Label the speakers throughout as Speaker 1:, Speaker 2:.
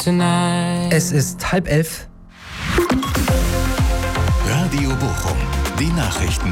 Speaker 1: tonight.
Speaker 2: Es ist 10:30.
Speaker 3: Radio Bochum, die Nachrichten.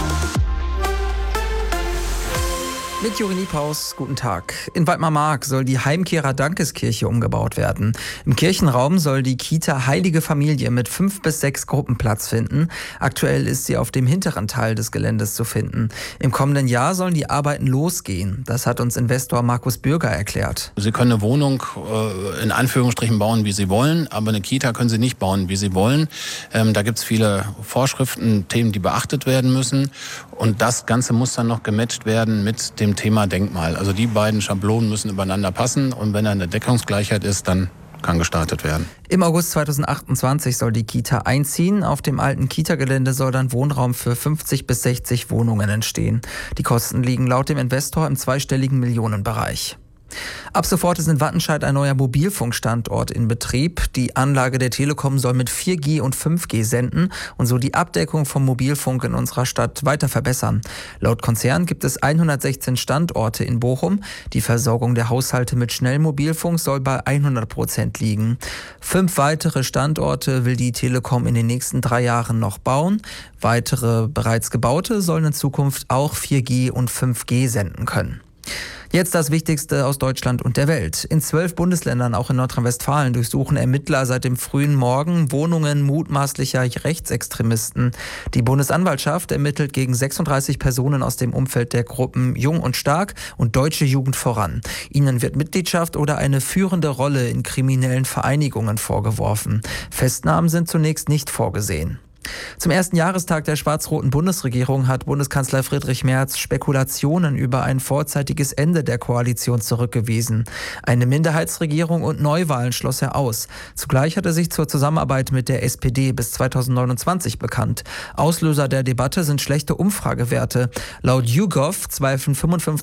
Speaker 2: Mit Juri Niepaus, guten Tag. In Weidmar-Mark soll die Heimkehrer Dankeskirche umgebaut werden. Im Kirchenraum soll die Kita Heilige Familie mit 5 bis 6 Gruppen Platz finden. Aktuell ist sie auf dem hinteren Teil des Geländes zu finden. Im kommenden Jahr sollen die Arbeiten losgehen. Das hat uns Investor Markus Bürger erklärt.
Speaker 4: Sie können eine Wohnung in Anführungsstrichen bauen, wie Sie wollen, aber eine Kita können Sie nicht bauen, wie Sie wollen. Da gibt es viele Vorschriften, Themen, die beachtet werden müssen. Und das Ganze muss dann noch gematcht werden mit dem Thema Denkmal. Also die beiden Schablonen müssen übereinander passen und wenn da eine Deckungsgleichheit ist, dann kann gestartet werden.
Speaker 2: Im August 2028 soll die Kita einziehen. Auf dem alten Kita-Gelände soll dann Wohnraum für 50 bis 60 Wohnungen entstehen. Die Kosten liegen laut dem Investor im zweistelligen Millionenbereich. Ab sofort ist in Wattenscheid ein neuer Mobilfunkstandort in Betrieb. Die Anlage der Telekom soll mit 4G und 5G senden und so die Abdeckung vom Mobilfunk in unserer Stadt weiter verbessern. Laut Konzern gibt es 116 Standorte in Bochum. Die Versorgung der Haushalte mit Schnellmobilfunk soll bei 100% liegen. 5 weitere Standorte will die Telekom in den nächsten 3 Jahren noch bauen. Weitere bereits gebaute sollen in Zukunft auch 4G und 5G senden können. Jetzt das Wichtigste aus Deutschland und der Welt. In 12 Bundesländern, auch in Nordrhein-Westfalen, durchsuchen Ermittler seit dem frühen Morgen Wohnungen mutmaßlicher Rechtsextremisten. Die Bundesanwaltschaft ermittelt gegen 36 Personen aus dem Umfeld der Gruppen Jung und Stark und Deutsche Jugend voran. Ihnen wird Mitgliedschaft oder eine führende Rolle in kriminellen Vereinigungen vorgeworfen. Festnahmen sind zunächst nicht vorgesehen. Zum ersten Jahrestag der schwarz-roten Bundesregierung hat Bundeskanzler Friedrich Merz Spekulationen über ein vorzeitiges Ende der Koalition zurückgewiesen. Eine Minderheitsregierung und Neuwahlen schloss er aus. Zugleich hat er sich zur Zusammenarbeit mit der SPD bis 2029 bekannt. Auslöser der Debatte sind schlechte Umfragewerte. Laut YouGov zweifeln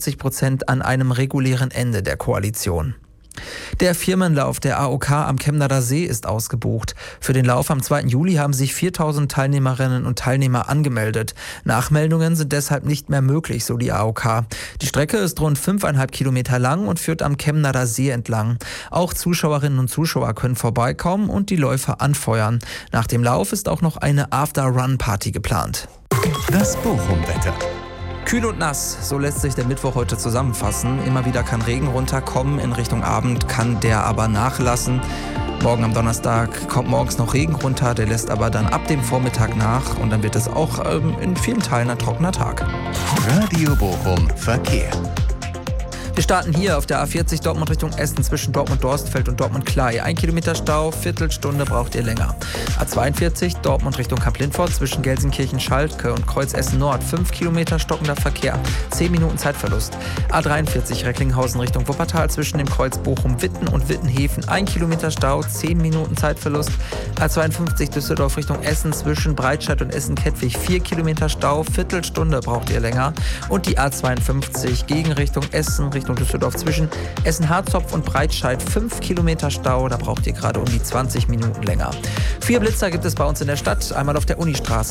Speaker 2: 55% an einem regulären Ende der Koalition. Der Firmenlauf der AOK am Chemnader See ist ausgebucht. Für den Lauf am 2. Juli haben sich 4.000 Teilnehmerinnen und Teilnehmer angemeldet. Nachmeldungen sind deshalb nicht mehr möglich, so die AOK. Die Strecke ist rund 5,5 Kilometer lang und führt am Chemnader See entlang. Auch Zuschauerinnen und Zuschauer können vorbeikommen und die Läufer anfeuern. Nach dem Lauf ist auch noch eine After-Run-Party geplant.
Speaker 3: Das Bochum-Wetter.
Speaker 2: Kühl und nass, so lässt sich der Mittwoch heute zusammenfassen. Immer wieder kann Regen runterkommen, in Richtung Abend kann der aber nachlassen. Morgen am Donnerstag kommt morgens noch Regen runter, der lässt aber dann ab dem Vormittag nach und dann wird es auch in vielen Teilen ein trockener Tag.
Speaker 3: Radio Bochum Verkehr.
Speaker 2: Wir starten hier auf der A40 Dortmund Richtung Essen zwischen Dortmund-Dorstfeld und Dortmund-Klei. 1 Kilometer Stau, Viertelstunde braucht ihr länger. A42 Dortmund Richtung Kamp-Lindfort zwischen Gelsenkirchen-Schalke und Kreuz Essen-Nord. 5 Kilometer stockender Verkehr, 10 Minuten Zeitverlust. A43 Recklinghausen Richtung Wuppertal zwischen dem Kreuz Bochum-Witten und Wittenhäfen. 1 Kilometer Stau, 10 Minuten Zeitverlust. A52 Düsseldorf Richtung Essen zwischen Breitscheid und Essen-Kettwig. 4 Kilometer Stau, Viertelstunde braucht ihr länger. Und die A52 Gegenrichtung Essen Richtung Düsseldorf zwischen Essen-Harzopf und Breitscheid 5 Kilometer Stau, da braucht ihr gerade um die 20 Minuten länger. 4 Blitzer gibt es bei uns in der Stadt, einmal auf der Unistraße